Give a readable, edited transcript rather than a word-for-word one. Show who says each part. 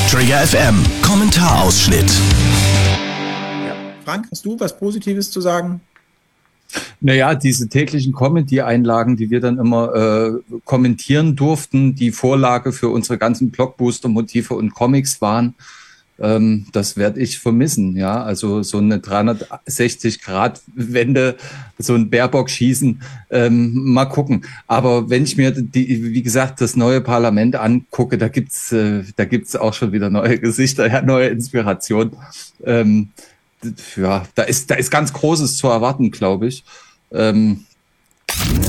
Speaker 1: Trigger FM Kommentarausschnitt.
Speaker 2: Ja. Frank, hast du was Positives zu sagen?
Speaker 3: Naja, diese täglichen Comedy-Einlagen, die wir dann immer kommentieren durften, die Vorlage für unsere ganzen Blockbuster-Motive und Comics waren, das werde ich vermissen. Ja, also so eine 360-Grad-Wende, so ein Baerbock-Schießen, mal gucken. Aber wenn ich mir wie gesagt, das neue Parlament angucke, da gibt's auch schon wieder neue Gesichter, ja, neue Inspiration. Ja, da ist ganz Großes zu erwarten, glaube ich.